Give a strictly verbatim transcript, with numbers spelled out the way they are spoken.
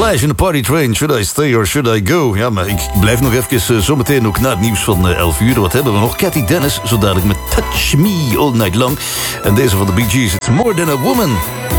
Clash in the Party Train. Should I stay or should I go? Ja, maar ik blijf nog even uh, zometeen ook na het nieuws van uh, elf uur. Wat hebben we nog? Cathy Dennis, zo dadelijk met Touch Me All Night Long. En deze van de Bee Gees, It's More Than a Woman.